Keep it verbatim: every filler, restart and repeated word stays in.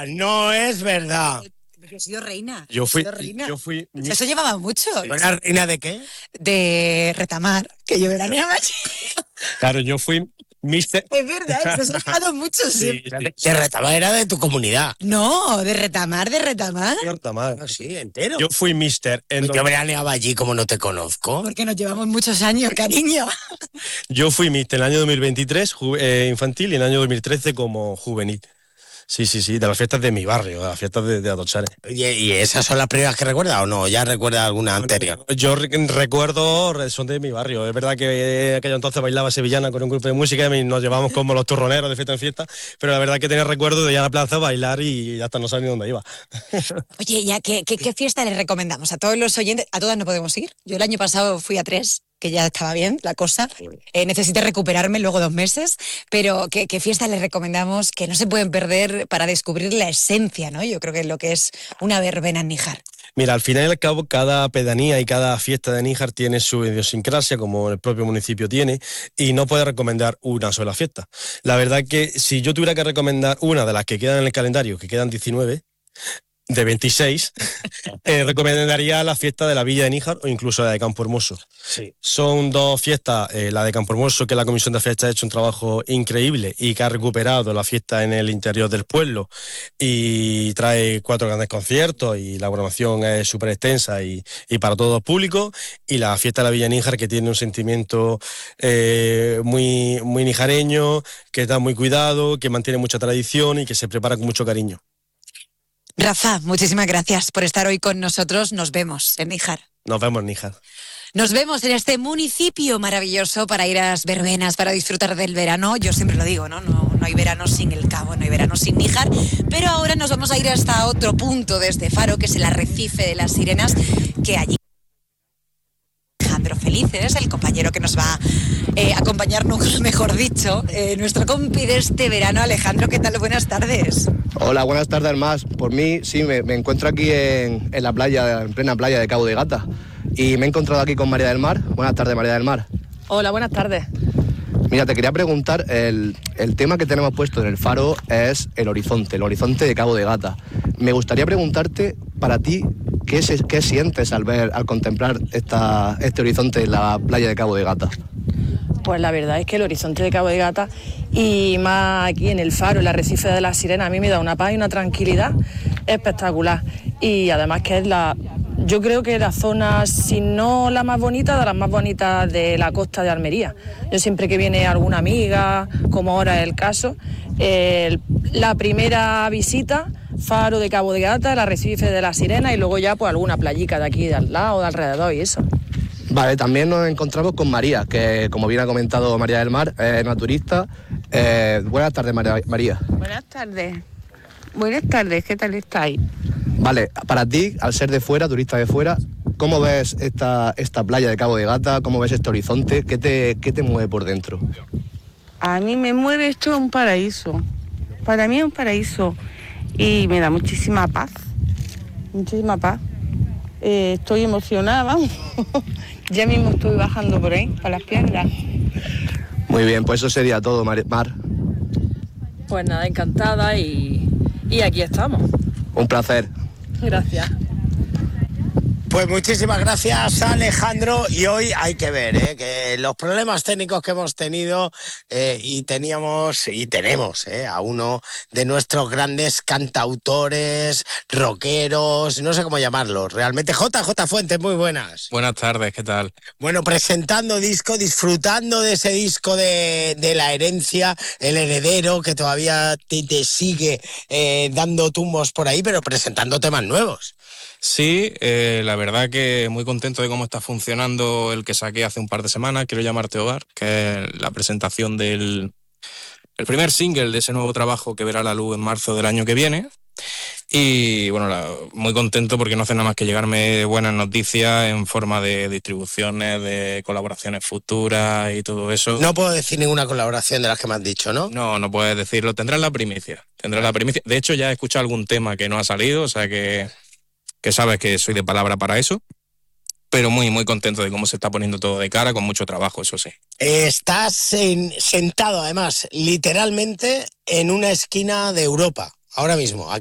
verdad, no es verdad. Yo he sido reina. Yo fui, he sido reina. yo fui. Eso llevaba mucho. ¿Una reina de qué? De retamar, que yo veraneaba allí. Claro, yo fui mister Es verdad, eso ha llevado mucho. Sí, De, de retamar era de tu comunidad. No, de retamar, de retamar. Ah, sí, entero. Yo fui mister en Yo veraneaba allí como no te conozco. Porque nos llevamos muchos años, cariño. Yo fui mister en el año dos mil veintitrés ju- eh, infantil y en el año dos mil trece como juvenil. Sí, sí, sí, de las fiestas de mi barrio, de las fiestas de, de Atochares. Oye, ¿y esas son las primeras que recuerdas o no? ¿Ya recuerdas alguna anterior? Yo re- recuerdo, son de mi barrio. Es verdad que aquello entonces bailaba sevillana con un grupo de música y nos llevábamos como los turroneros de fiesta en fiesta, pero la verdad que tenía recuerdo de ir a la plaza, bailar y hasta no sabía ni dónde iba. Oye, ya, ¿qué, qué, qué fiesta les recomendamos? A todos los oyentes, a todas no podemos ir. Yo el año pasado fui a tres, que ya estaba bien la cosa. Eh, necesité recuperarme luego dos meses, pero ¿qué, qué fiesta les recomendamos que no se pueden perder para descubrir la esencia, ¿no? Yo creo que es lo que es una verbena en Níjar. Mira, al final y al cabo, cada pedanía y cada fiesta de Níjar tiene su idiosincrasia, como el propio municipio tiene, y no puede recomendar una sola fiesta. La verdad que si yo tuviera que recomendar una de las que quedan en el calendario, que quedan diecinueve, de veintiséis, eh, recomendaría la fiesta de la Villa de Níjar o incluso la de Campo Hermoso. Sí. Son dos fiestas, eh, la de Campo Hermoso, que la Comisión de Fiestas ha hecho un trabajo increíble y que ha recuperado la fiesta en el interior del pueblo y trae cuatro grandes conciertos y la programación es súper extensa y, y para todo el público, y la fiesta de la Villa de Níjar, que tiene un sentimiento eh, muy, muy nijareño, que está muy cuidado, que mantiene mucha tradición y que se prepara con mucho cariño. Rafa, muchísimas gracias por estar hoy con nosotros. Nos vemos en Níjar. Nos vemos en Níjar. Nos vemos en este municipio maravilloso para ir a las verbenas, para disfrutar del verano. Yo siempre lo digo, ¿no? No, no hay verano sin el Cabo, no hay verano sin Níjar. Pero ahora nos vamos a ir hasta otro punto de este faro, que es el arrecife de las Sirenas, que allí Alejandro Felices, el compañero que nos va eh, a acompañar, nunca mejor dicho, eh, nuestro compi de este verano. Alejandro, ¿qué tal? Buenas tardes. Hola, buenas tardes más. Por mí, sí, me, me encuentro aquí en, en la playa, en plena playa de Cabo de Gata. Y me he encontrado aquí con María del Mar. Buenas tardes, María del Mar. Hola, buenas tardes. Mira, te quería preguntar, el, el tema que tenemos puesto en el faro es el horizonte, el horizonte de Cabo de Gata. Me gustaría preguntarte, para ti, ¿qué, se, qué sientes al ver, al contemplar esta, este horizonte en la playa de Cabo de Gata? Pues la verdad es que el horizonte de Cabo de Gata y más aquí en el faro, el arrecife de las Sirenas, a mí me da una paz y una tranquilidad espectacular. Y además que es la, yo creo que la zona, si no la más bonita, de las más bonitas de la costa de Almería. Yo siempre que viene alguna amiga, como ahora es el caso, eh, la primera visita, faro de Cabo de Gata, el arrecife de las Sirenas y luego ya pues alguna playica de aquí de al lado, de alrededor y eso. Vale, también nos encontramos con María, que como bien ha comentado María del Mar, es naturista. Eh, buenas tardes, María. María. Buenas tardes. Buenas tardes, ¿qué tal estáis? Vale, para ti, al ser de fuera, turista de fuera, ¿cómo ves esta, esta playa de Cabo de Gata? ¿Cómo ves este horizonte? ¿Qué te, qué te mueve por dentro? A mí me mueve esto un paraíso. Para mí es un paraíso y me da muchísima paz. Muchísima paz. Eh, estoy emocionada, vamos. Ya mismo estoy bajando por ahí, para las piedras. Muy bien, pues eso sería todo, Mar. Mar. Pues nada, encantada y, y aquí estamos. Un placer. Gracias. Pues muchísimas gracias, Alejandro. Y hoy hay que ver ¿eh? que los problemas técnicos que hemos tenido eh, y teníamos y tenemos ¿eh? a uno de nuestros grandes cantautores, rockeros, no sé cómo llamarlos realmente. J J Fuentes, muy buenas. Buenas tardes, ¿qué tal? Bueno, presentando disco, disfrutando de ese disco de, de La Herencia, El Heredero, que todavía te, te sigue eh, dando tumbos por ahí, pero presentando temas nuevos. Sí, eh, la verdad que muy contento de cómo está funcionando el que saqué hace un par de semanas, Quiero llamarte hogar, que es la presentación del el primer single de ese nuevo trabajo que verá la luz en marzo del año que viene. Y bueno, la, muy contento porque no hace nada más que llegarme buenas noticias en forma de distribuciones, de colaboraciones futuras y todo eso. No puedo decir ninguna colaboración de las que me has dicho, ¿no? No, no puedes decirlo, tendrás la primicia, tendrás la primicia. De hecho, ya he escuchado algún tema que no ha salido, o sea que... que sabes que soy de palabra para eso, pero muy, muy contento de cómo se está poniendo todo de cara, con mucho trabajo, eso sí. Estás en, sentado, además, literalmente en una esquina de Europa, ahora mismo.